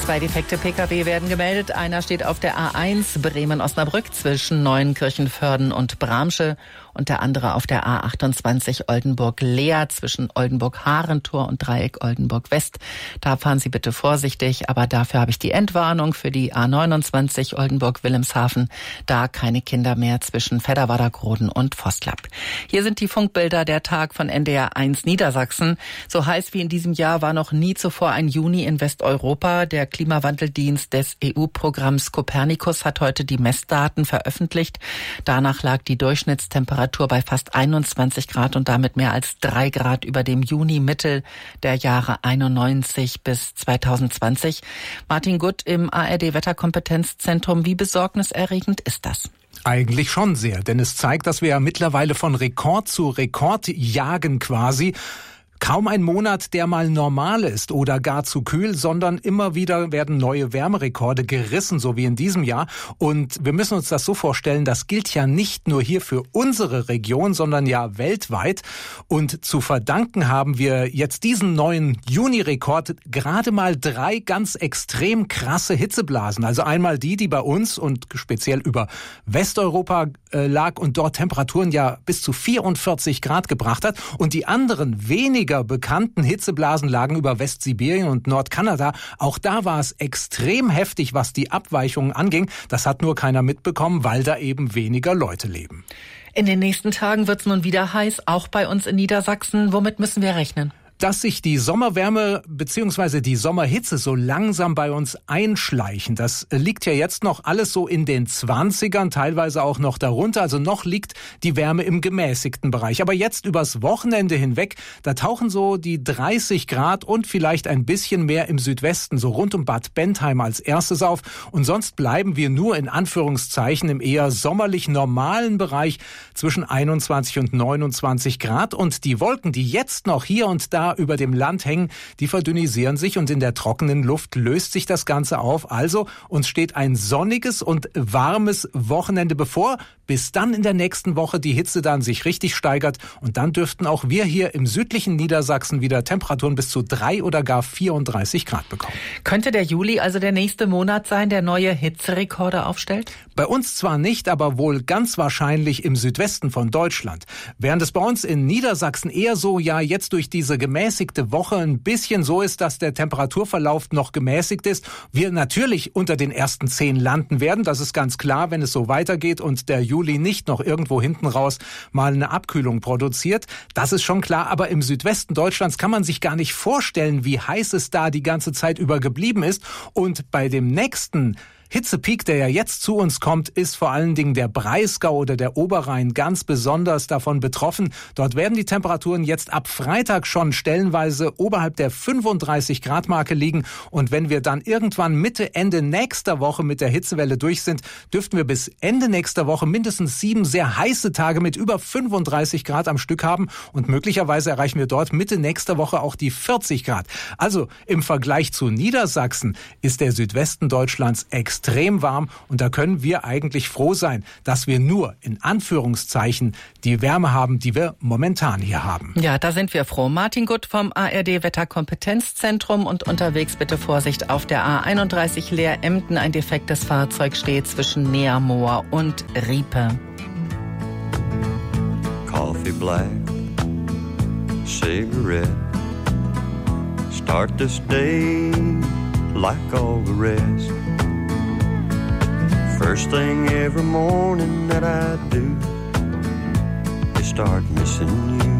2 defekte Pkw werden gemeldet. Einer steht auf der A1 Bremen-Osnabrück zwischen Neuenkirchen-Vörden und Bramsche und der andere auf der A28 Oldenburg-Leer zwischen Oldenburg-Harentor und Dreieck Oldenburg-West. Da fahren Sie bitte vorsichtig, aber dafür habe ich die Entwarnung für die A29 Oldenburg-Wilhelmshaven. Da keine Kinder mehr zwischen Fedderwader-Groden und Vosklapp. Hier sind die Funkbilder der Tag von NDR 1 Niedersachsen. So heiß wie in diesem Jahr war noch nie zuvor ein Juni in Westeuropa. Der Klimawandeldienst des EU-Programms Copernicus hat heute die Messdaten veröffentlicht. Danach lag die Durchschnittstemperatur bei fast 21 Grad und damit mehr als 3 Grad über dem Juni-Mittel der Jahre 91 bis 2020. Martin Gutt im ARD-Wetterkompetenzzentrum. Wie besorgniserregend ist das? Eigentlich schon sehr, denn es zeigt, dass wir ja mittlerweile von Rekord zu Rekord jagen quasi. Kaum ein Monat, der mal normal ist oder gar zu kühl, sondern immer wieder werden neue Wärmerekorde gerissen, so wie in diesem Jahr. Und wir müssen uns das so vorstellen, das gilt ja nicht nur hier für unsere Region, sondern ja weltweit. Und zu verdanken haben wir jetzt diesen neuen Juni-Rekord gerade mal 3 ganz extrem krasse Hitzeblasen. Also einmal die bei uns und speziell über Westeuropa lag und dort Temperaturen ja bis zu 44 Grad gebracht hat. Und die anderen weniger bekannten Hitzeblasen lagen über Westsibirien und Nordkanada. Auch da war es extrem heftig, was die Abweichungen anging. Das hat nur keiner mitbekommen, weil da eben weniger Leute leben. In den nächsten Tagen wird es nun wieder heiß, auch bei uns in Niedersachsen. Womit müssen wir rechnen? Dass sich die Sommerwärme bzw. die Sommerhitze so langsam bei uns einschleichen. Das liegt ja jetzt noch alles so in den 20ern, teilweise auch noch darunter. Also noch liegt die Wärme im gemäßigten Bereich. Aber jetzt übers Wochenende hinweg, da tauchen so die 30 Grad und vielleicht ein bisschen mehr im Südwesten, so rund um Bad Bentheim als erstes auf. Und sonst bleiben wir nur in Anführungszeichen im eher sommerlich normalen Bereich zwischen 21 und 29 Grad. Und die Wolken, die jetzt noch hier und da über dem Land hängen, die verdünnisieren sich und in der trockenen Luft löst sich das Ganze auf. Also uns steht ein sonniges und warmes Wochenende bevor, bis dann in der nächsten Woche die Hitze dann sich richtig steigert und dann dürften auch wir hier im südlichen Niedersachsen wieder Temperaturen bis zu 3 oder gar 34 Grad bekommen. Könnte der Juli also der nächste Monat sein, der neue Hitzerekorde aufstellt? Bei uns zwar nicht, aber wohl ganz wahrscheinlich im Südwesten von Deutschland. Während es bei uns in Niedersachsen eher so, ja jetzt durch diese gemäßigte Woche ein bisschen so ist, dass der Temperaturverlauf noch gemäßigt ist, wir natürlich unter den ersten 10 landen werden. Das ist ganz klar, wenn es so weitergeht und der Juli nicht noch irgendwo hinten raus mal eine Abkühlung produziert. Das ist schon klar, aber im Südwesten Deutschlands kann man sich gar nicht vorstellen, wie heiß es da die ganze Zeit über geblieben ist. Und bei dem nächsten Hitzepeak, der ja jetzt zu uns kommt, ist vor allen Dingen der Breisgau oder der Oberrhein ganz besonders davon betroffen. Dort werden die Temperaturen jetzt ab Freitag schon stellenweise oberhalb der 35 Grad Marke liegen. Und wenn wir dann irgendwann Mitte, Ende nächster Woche mit der Hitzewelle durch sind, dürften wir bis Ende nächster Woche mindestens 7 sehr heiße Tage mit über 35 Grad am Stück haben. Und möglicherweise erreichen wir dort Mitte nächster Woche auch die 40 Grad. Also im Vergleich zu Niedersachsen ist der Südwesten Deutschlands extrem warm und da können wir eigentlich froh sein, dass wir nur in Anführungszeichen die Wärme haben, die wir momentan hier haben. Ja, da sind wir froh. Martin Gutt vom ARD-Wetterkompetenzzentrum und unterwegs bitte Vorsicht auf der A31 Leer-Emden. Ein defektes Fahrzeug steht zwischen Neamoor und Riepe. Coffee black, cigarette, start this day like all the rest. First thing every morning that I do is start missing you.